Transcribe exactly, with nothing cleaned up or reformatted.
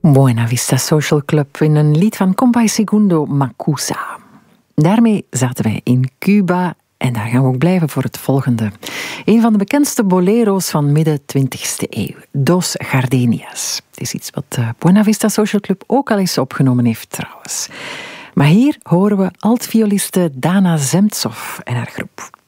Buena Vista Social Club in een lied van Compay Segundo, Macusa. Daarmee zaten wij in Cuba en daar gaan we ook blijven voor het volgende. Een van de bekendste bolero's van midden twintigste eeuw, Dos Gardenias. Het is iets wat de Buena Vista Social Club ook al eens opgenomen heeft trouwens. Maar hier horen we altvioliste Dana Zemtsov en haar groep.